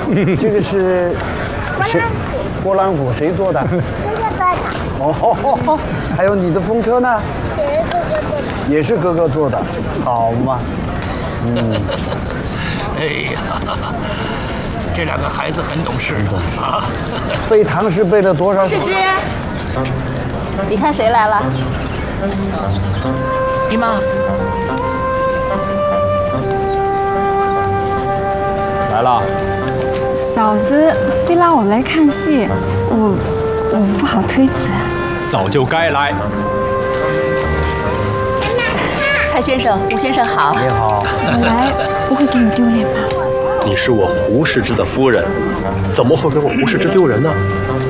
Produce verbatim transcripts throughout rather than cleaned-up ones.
这个是谁？拨浪鼓谁做的？ 这个做的。 哦，还有你的风车呢？也是哥哥做的。也是哥哥做的，好嘛？嗯。 哎呀，这两个孩子很懂事啊！ 背唐诗背了多少？ 世之，你看谁来了？ 姨妈。 来了。 嫂子非拉我来看戏，我我不好推辞。 早就该来。 蔡先生、吴先生好。 你好。 我来不会给你丢脸吧？ 你是我胡适之的夫人，怎么会给我胡适之丢人呢？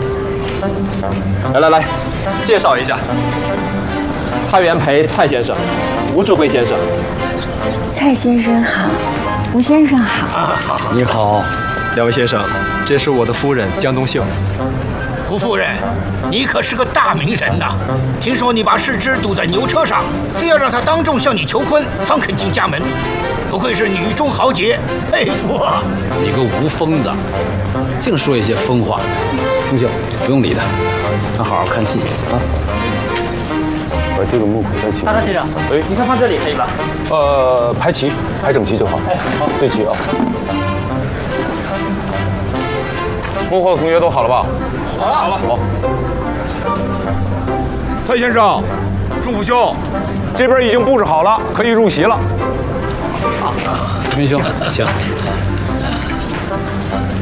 来来来，介绍一下，蔡元培蔡先生，吴志辉先生。 蔡先生好，吴先生好。 你好， 两位先生，这是我的夫人江冬秀。 胡夫人，你可是个大名人呐！听说你把世之堵在牛车上，非要让他当众向你求婚，方肯进家门。不愧是女中豪杰，佩服啊！ 你个吴疯子，净说一些疯话。冬秀，不用理他，他好好看戏啊。 把这个幕口再起。 大川先生， 哎， 你看放这里可以吧？ 呃，排齐，排整齐就好。 哎，好， 对齐啊。幕后的同学都好了吧？ 好了，好了， 好。蔡先生，祝福兄，这边已经布置好了，可以入席了。 明兄，请。